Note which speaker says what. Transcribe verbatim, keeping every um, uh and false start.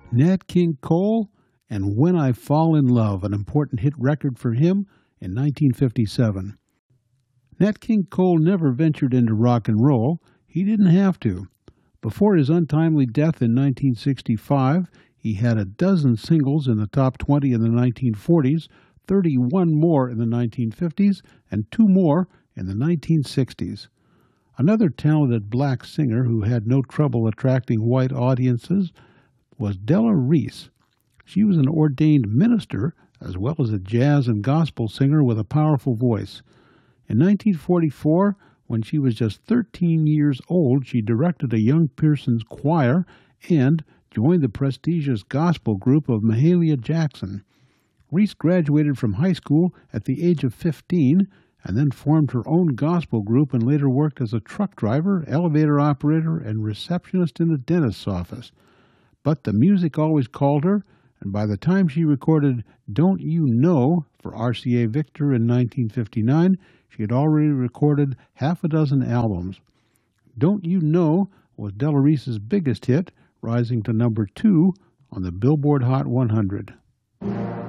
Speaker 1: Nat King Cole and When I Fall in Love, an important hit record for him in nineteen fifty-seven. Nat King Cole never ventured into rock and roll. He didn't have to. Before his untimely death in nineteen sixty-five, he had a dozen singles in the top twenty in the nineteen forties, thirty-one more in the nineteen fifties, and two more in the nineteen sixties. Another talented black singer who had no trouble attracting white audiences was Della Reese. She was an ordained minister as well as a jazz and gospel singer with a powerful voice. In nineteen forty-four, when she was just thirteen years old, she directed a young Pearson's choir and joined the prestigious gospel group of Mahalia Jackson. Reese graduated from high school at the age of fifteen and then formed her own gospel group and later worked as a truck driver, elevator operator, and receptionist in a dentist's office. But the music always called her, and by the time she recorded Don't You Know for R C A Victor in nineteen fifty-nine, she had already recorded half a dozen albums. Don't You Know was Della Reese's biggest hit, rising to number two on the Billboard Hot one hundred.